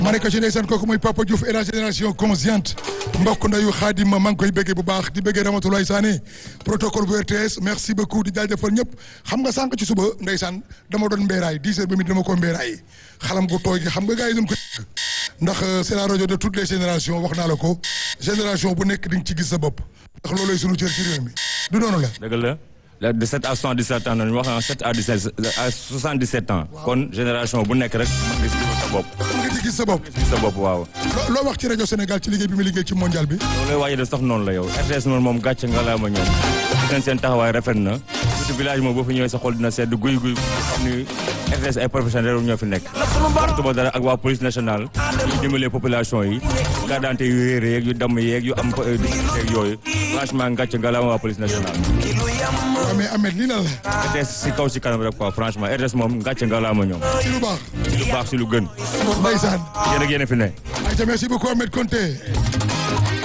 ma ne ko ci ndeysaan kooku mooy Papa Diouf et la génération consciente mbokk ndayu Xaadim maa ngi koy béggee bu baax di béggee Ramatoulaye Sané protocole bu RTS merci beaucoup di jaajëfal ñëpp xam nga sànq ci suba ndeysaan dama doon mbéeraay 10 heures ba mi dama ko mbéeraay xalam gu tooy gi xam nga gars yi doon ko ndax c'est la rajo de toutes les générations wax naa la ko génération bu nekk di nga ci gis sa bopp ndax loolooy sunu cër ci réew mi du noonu la. dëgg la de 7 à 77 ans nañu wax en 7 à 77 ans. kon génération bu nekk rek mën nga ci gis sa bopp. mën nga ci gis sa bopp. gis sa bopp waaw. loo wax ci rajo Sénégal ci liggéey bi mu liggéey ci mondial bi. loolu lay waaye de sax noonu la yow RTS moom gàcce nga laa ma ñoom seen taxawaay rafet na surtout village moom boo fi ñëwee sa xol dina sedd guy xam ni RTS ay professionnels ñoo fi nekk. waxtuma dara ak waa police nationale yu dimbalee population yi carte d'identité yu réer yeeg yu damm yeeg yu am yeeg yooyu franchement gàcce nga laa ma waa police nationale. waaw mais Ahmed lii lan la. RTS si kaw si kanam rek quoi franchement RTS moom gàcce nga laa ma ñoom. ci lu baax. ci lu baax si lu gën. ndeysaan. yéen ak yéen a fi ne. ayca merci beaucoup Ahmed Konté.